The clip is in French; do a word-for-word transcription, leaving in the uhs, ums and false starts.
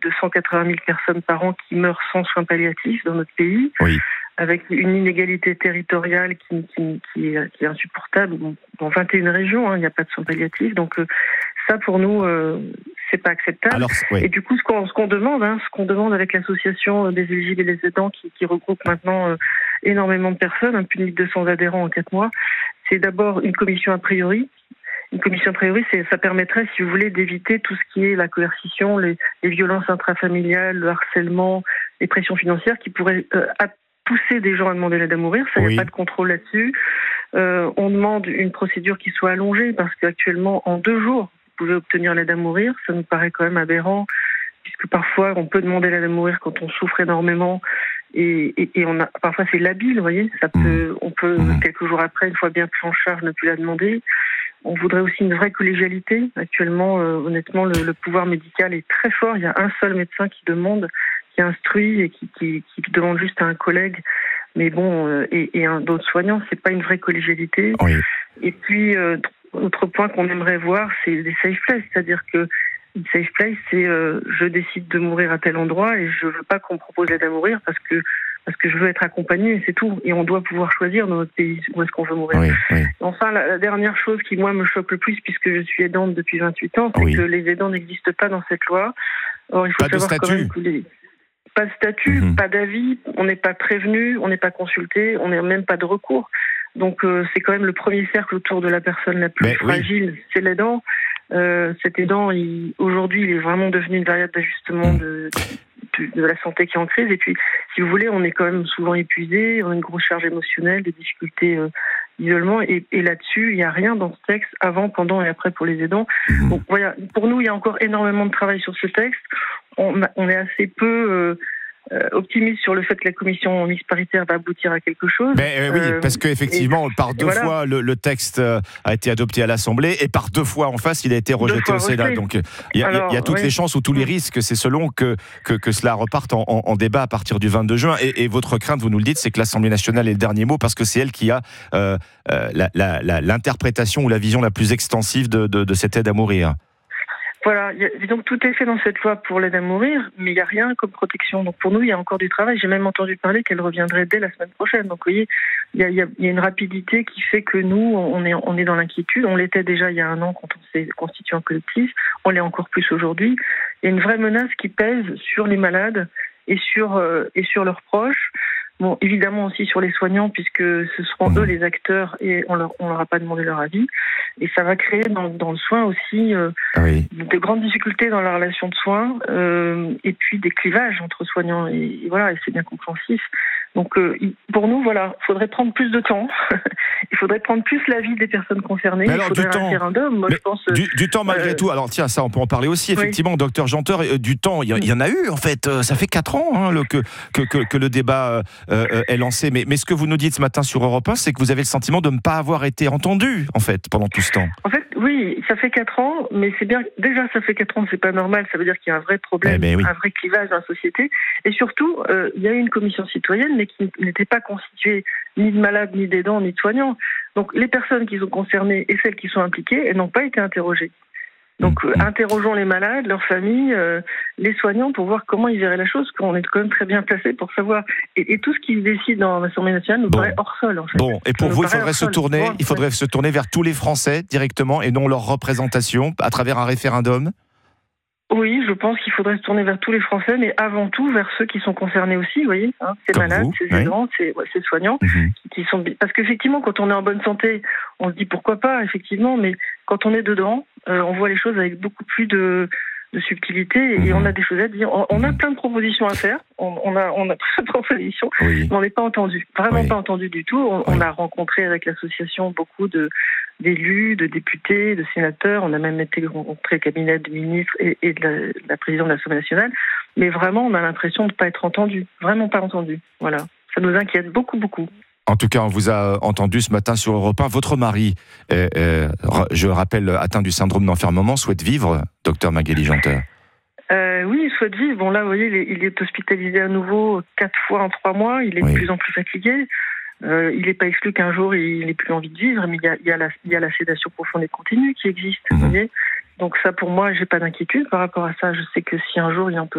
de cent quatre-vingt mille personnes par an qui meurent sans soins palliatifs dans notre pays, oui. avec une inégalité territoriale qui, qui, qui, est, qui est insupportable. Dans vingt et une régions, hein, il n'y a pas de soins palliatifs. Donc euh, ça, pour nous, euh, c'est pas acceptable. Alors, oui. Et du coup, ce qu'on, ce qu'on demande, hein, ce qu'on demande avec l'association des éligibles et des aidants, qui, qui regroupe maintenant euh, énormément de personnes, hein, plus de mille deux cents adhérents en quatre mois, c'est d'abord une commission a priori. Une commission a priori, c'est, ça permettrait, si vous voulez, d'éviter tout ce qui est la coercition, les, les violences intrafamiliales, le harcèlement, les pressions financières qui pourraient euh, pousser des gens à demander l'aide à mourir. Ça, il oui. n'y a pas de contrôle là-dessus. Euh, on demande une procédure qui soit allongée parce qu'actuellement, en deux jours, vous pouvez obtenir l'aide à mourir. Ça nous paraît quand même aberrant, puisque parfois, on peut demander l'aide à mourir quand on souffre énormément. Et, et, et on a, parfois, c'est labile, vous voyez. Ça peut, on peut, mmh. quelques jours après, une fois bien pris en charge, ne plus la demander. On voudrait aussi une vraie collégialité. Actuellement, euh, honnêtement, le, le pouvoir médical est très fort. Il y a un seul médecin qui demande, qui instruit et qui, qui, qui demande juste à un collègue. Mais bon, euh, et, et un d'autres soignants, c'est pas une vraie collégialité. Oui. Et puis, euh, autre point qu'on aimerait voir, c'est les safe places. C'est-à-dire que une safe place, c'est euh, je décide de mourir à tel endroit et je veux pas qu'on me propose l'aide à mourir parce que parce que je veux être accompagnée et c'est tout. Et on doit pouvoir choisir dans notre pays où est-ce qu'on veut mourir. Oui, oui. Enfin, la, la dernière chose qui, moi, me choque le plus, puisque je suis aidante depuis vingt-huit ans, c'est oui. que les aidants n'existent pas dans cette loi. Or, il faut pas savoir de quand même que les... Pas de statut, mmh. pas d'avis, on n'est pas prévenu, on n'est pas consulté, on n'est même pas de recours. Donc, euh, c'est quand même le premier cercle autour de la personne la plus Mais fragile, oui. c'est l'aidant. Euh, cet aidant, il, aujourd'hui, il est vraiment devenu une variable d'ajustement mmh. de... de la santé qui est en crise. Et puis, si vous voulez, on est quand même souvent épuisé, on a une grosse charge émotionnelle, des difficultés euh, d'isolement. Et, et là-dessus, il n'y a rien dans ce texte, avant, pendant et après pour les aidants. Mmh. Donc voilà, pour nous, il y a encore énormément de travail sur ce texte. On, a, on est assez peu euh, euh, optimiste sur le fait que la commission mixte paritaire va aboutir à quelque chose. Mais euh, oui, euh, parce qu'effectivement, par deux voilà. fois, le, le texte a été adopté à l'Assemblée et par deux fois en face, il a été rejeté au Sénat. Donc il y, y a toutes oui. les chances ou tous les risques, c'est selon que, que, que cela reparte en, en, en débat à partir du vingt-deux juin. Et, et votre crainte, vous nous le dites, c'est que l'Assemblée nationale ait le dernier mot parce que c'est elle qui a euh, euh, la, la, la, l'interprétation ou la vision la plus extensive de, de, de cette aide à mourir. Voilà, y a, donc tout est fait dans cette loi pour l'aide à mourir, mais il n'y a rien comme protection. Donc pour nous, il y a encore du travail. J'ai même entendu parler qu'elle reviendrait dès la semaine prochaine. Donc vous voyez, il y a, y, a, y a une rapidité qui fait que nous, on est, on est dans l'inquiétude. On l'était déjà il y a un an quand on s'est constitué en collectif. On l'est encore plus aujourd'hui. Il y a une vraie menace qui pèse sur les malades et sur, euh, et sur leurs proches. Bon, évidemment aussi sur les soignants, puisque ce seront eux les acteurs et on leur, on leur a pas demandé leur avis. Et ça va créer dans, dans le soin aussi euh, oui. de grandes difficultés dans la relation de soins euh, et puis des clivages entre soignants et, et voilà, et c'est bien compréhensif. Donc euh, pour nous, voilà, il faudrait prendre plus de temps. Il faudrait prendre plus l'avis des personnes concernées. Mais alors, il faudrait du un temps, référendum. Moi, je pense, du, du temps malgré euh, tout. Alors tiens, ça on peut en parler aussi. Effectivement, oui. docteur Janteur, euh, du temps, il y, y en a eu en fait. Euh, ça fait quatre ans hein, le, que, que, que, que le débat euh, euh, est lancé. Mais, mais ce que vous nous dites ce matin sur Europe un, c'est que vous avez le sentiment de ne pas avoir été entendu en fait pendant tout ce temps. En fait, oui, ça fait quatre ans, mais c'est bien. Déjà, ça fait quatre ans, c'est pas normal. Ça veut dire qu'il y a un vrai problème, eh ben oui. un vrai clivage dans la société. Et surtout, euh, il y a eu une commission citoyenne, mais qui n'était pas constituée ni de malades, ni d'aidants, ni de soignants. Donc les personnes qui sont concernées et celles qui sont impliquées, elles n'ont pas été interrogées. Donc euh, interrogeons les malades, leurs familles, euh, les soignants pour voir comment ils verraient la chose, qu'on est quand même très bien placé pour savoir. Et, et tout ce qui se décide dans l'Assemblée nationale nous bon. paraît hors sol en fait. Bon, et pour ça vous, il faudrait se sol. tourner, bon, il faudrait ouais. se tourner vers tous les Français directement et non leur représentation à travers un référendum. Oui, je pense qu'il faudrait se tourner vers tous les Français, mais avant tout vers ceux qui sont concernés aussi, vous voyez, hein, ces Comme malades, vous, ces oui. aidants, ces, ouais, ces soignants, mm-hmm. qui, qui sont parce qu'effectivement, quand on est en bonne santé, on se dit pourquoi pas, effectivement, mais quand on est dedans, euh, on voit les choses avec beaucoup plus de, de subtilité et, mm-hmm. et on a des choses à dire. On, on a plein de propositions à faire, on, on a on a plein de propositions, oui. mais on n'est pas entendu, vraiment oui. pas entendu du tout. On, oui. on a rencontré avec l'association beaucoup de d'élus, de députés, de sénateurs. On a même été rencontré le cabinet du ministre et, et de, la, de la présidente de l'Assemblée nationale. Mais vraiment, on a l'impression de ne pas être entendu. Vraiment pas entendu. Voilà. Ça nous inquiète beaucoup, beaucoup. En tout cas, on vous a entendu ce matin sur Europe un. Votre mari, euh, euh, je rappelle, atteint du syndrome d'enfermement, souhaite vivre, docteur Magali Janteur. Euh, oui, il souhaite vivre. Bon, là, vous voyez, il est, il est hospitalisé à nouveau quatre fois en trois mois. Il est oui. de plus en plus fatigué. Euh, il n'est pas exclu qu'un jour il n'ait plus envie de vivre, mais il y a, il y a, la, il y a la sédation profonde et continue qui existe. Mmh. Vous voyez. Donc ça, pour moi, j'ai pas d'inquiétude par rapport à ça. Je sais que si un jour il y a un peu